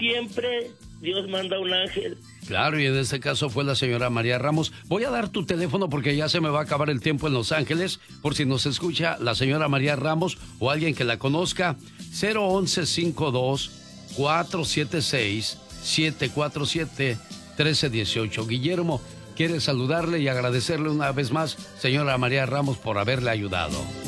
siempre Dios manda un ángel. Claro, y en este caso fue la señora María Ramos. Voy a dar tu teléfono porque ya se me va a acabar el tiempo en Los Ángeles, por si nos escucha la señora María Ramos o alguien que la conozca. 011-52-476-747-1318. Guillermo quiere saludarle y agradecerle una vez más, señora María Ramos, por haberle ayudado.